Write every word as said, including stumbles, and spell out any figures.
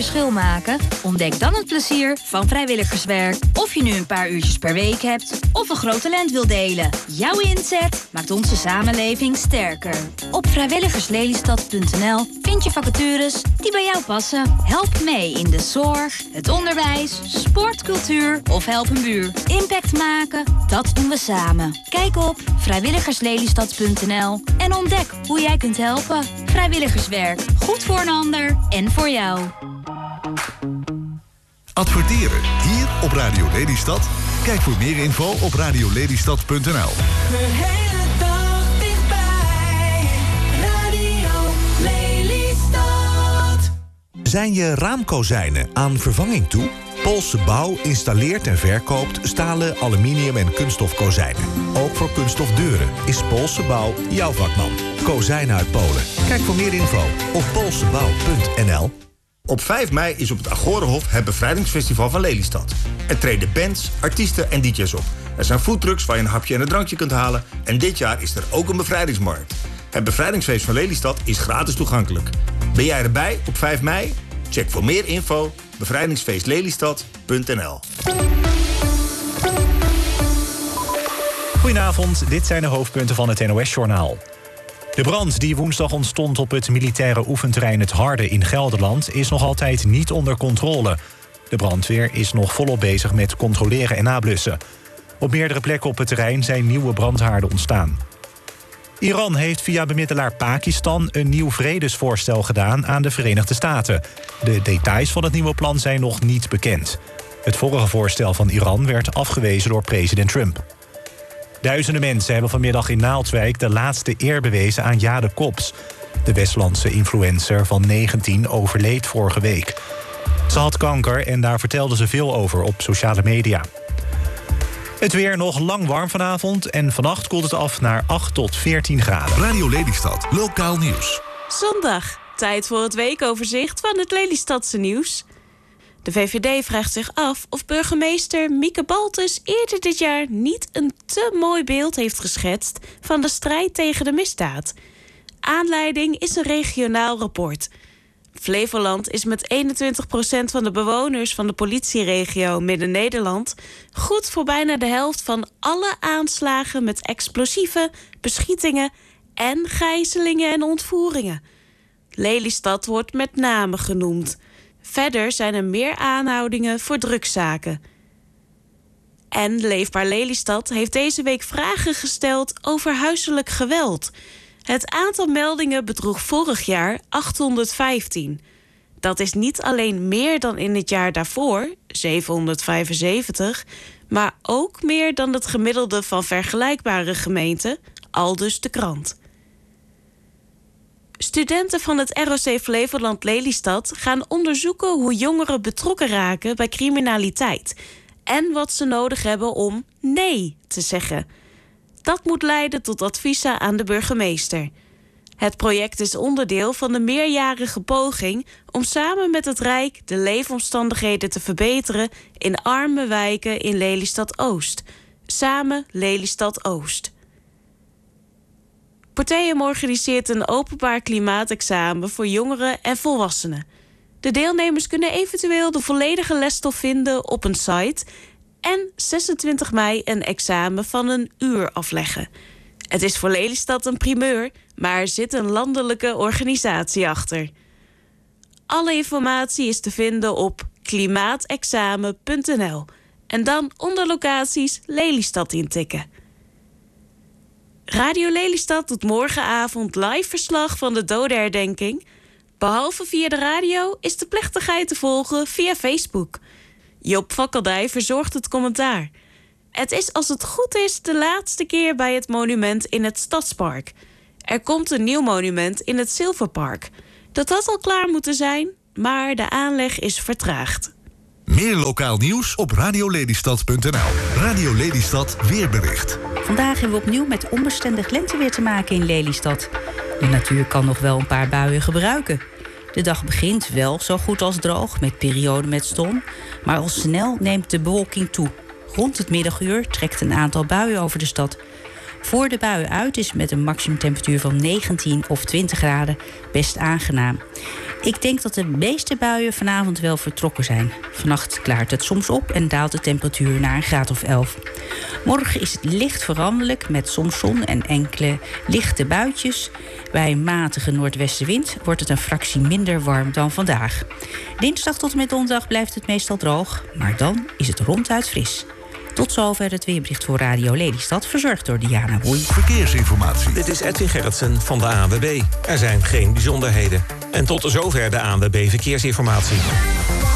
verschil maken? Ontdek dan het plezier van vrijwilligerswerk. Of je nu een paar uurtjes per week hebt of een groot talent wil delen. Jouw inzet maakt onze samenleving sterker. Op vrijwilligerslelystad punt n l vind je vacatures die bij jou passen. Help mee in de zorg, het onderwijs, sport, cultuur of help een buur. Impact maken, dat doen we samen. Kijk op vrijwilligerslelystad punt n l en ontdek hoe jij kunt helpen. Vrijwilligerswerk, goed voor een ander en voor jou. Adverteren hier op Radio Lelystad? Kijk voor meer info op radiolelystad punt n l. De hele dag dichtbij. Radio Lelystad. Zijn je raamkozijnen aan vervanging toe? Poolse Bouw installeert en verkoopt stalen, aluminium en kunststofkozijnen. Ook voor kunststofdeuren is Poolse Bouw jouw vakman. Kozijnen uit Polen. Kijk voor meer info op poolsebouw punt n l. Op vijf mei is op het Agorenhof het bevrijdingsfestival van Lelystad. Er treden bands, artiesten en D J's op. Er zijn foodtrucks waar je een hapje en een drankje kunt halen. En dit jaar is er ook een bevrijdingsmarkt. Het bevrijdingsfeest van Lelystad is gratis toegankelijk. Ben jij erbij op vijf mei? Check voor meer info bevrijdingsfeestlelystad punt n l. Goedenavond, dit zijn de hoofdpunten van het N O S-journaal. De brand die woensdag ontstond op het militaire oefenterrein Het Harde in Gelderland is nog altijd niet onder controle. De brandweer is nog volop bezig met controleren en nablussen. Op meerdere plekken op het terrein zijn nieuwe brandhaarden ontstaan. Iran heeft via bemiddelaar Pakistan een nieuw vredesvoorstel gedaan aan de Verenigde Staten. De details van het nieuwe plan zijn nog niet bekend. Het vorige voorstel van Iran werd afgewezen door president Trump. Duizenden mensen hebben vanmiddag in Naaldwijk de laatste eer bewezen aan Jade Kops. De Westlandse influencer van negentien overleed vorige week. Ze had kanker en daar vertelde ze veel over op sociale media. Het weer nog lang warm vanavond en vannacht koelt het af naar acht tot veertien graden. Radio Lelystad, lokaal nieuws. Zondag, tijd voor het weekoverzicht van het Lelystadse nieuws. De V V D vraagt zich af of burgemeester Mieke Baltus eerder dit jaar niet een te mooi beeld heeft geschetst van de strijd tegen de misdaad. Aanleiding is een regionaal rapport. Flevoland is met eenentwintig procent van de bewoners van de politieregio Midden-Nederland goed voor bijna de helft van alle aanslagen met explosieven, beschietingen en gijzelingen en ontvoeringen. Lelystad wordt met name genoemd. Verder zijn er meer aanhoudingen voor drugszaken. En Leefbaar Lelystad heeft deze week vragen gesteld over huiselijk geweld. Het aantal meldingen bedroeg vorig jaar achthonderdvijftien. Dat is niet alleen meer dan in het jaar daarvoor, zevenhonderdvijfenzeventig... maar ook meer dan het gemiddelde van vergelijkbare gemeenten, aldus de krant. Studenten van het R O C Flevoland Lelystad gaan onderzoeken hoe jongeren betrokken raken bij criminaliteit en wat ze nodig hebben om nee te zeggen. Dat moet leiden tot adviezen aan de burgemeester. Het project is onderdeel van de meerjarige poging om samen met het Rijk de leefomstandigheden te verbeteren in arme wijken in Lelystad-Oost. Samen Lelystad-Oost. Porteum organiseert een openbaar klimaatexamen voor jongeren en volwassenen. De deelnemers kunnen eventueel de volledige lesstof vinden op een site en zesentwintig mei een examen van een uur afleggen. Het is voor Lelystad een primeur, maar er zit een landelijke organisatie achter. Alle informatie is te vinden op klimaatexamen punt n l en dan onder locaties Lelystad intikken. Radio Lelystad doet morgenavond live verslag van de dodenherdenking. Behalve via de radio is de plechtigheid te volgen via Facebook. Job Vakkeldij verzorgt het commentaar. Het is als het goed is de laatste keer bij het monument in het Stadspark. Er komt een nieuw monument in het Silverpark. Dat had al klaar moeten zijn, maar de aanleg is vertraagd. Meer lokaal nieuws op radiolelystad punt n l. Radio Lelystad weerbericht. Vandaag hebben we opnieuw met onbestendig lenteweer te maken in Lelystad. De natuur kan nog wel een paar buien gebruiken. De dag begint wel zo goed als droog, met perioden met zon. Maar al snel neemt de bewolking toe. Rond het middaguur trekt een aantal buien over de stad. Voor de buien uit is met een maximumtemperatuur van negentien of twintig graden best aangenaam. Ik denk dat de meeste buien vanavond wel vertrokken zijn. Vannacht klaart het soms op en daalt de temperatuur naar een graad of elf. Morgen is het licht veranderlijk met soms zon en enkele lichte buitjes. Bij een matige noordwestenwind wordt het een fractie minder warm dan vandaag. Dinsdag tot en met donderdag blijft het meestal droog, maar dan is het ronduit fris. Tot zover het weerbericht voor Radio Lelystad, verzorgd door Diana Boei. Verkeersinformatie. Dit is Edwin Gerritsen van de A N W B. Er zijn geen bijzonderheden. En tot zover de A N W B Verkeersinformatie.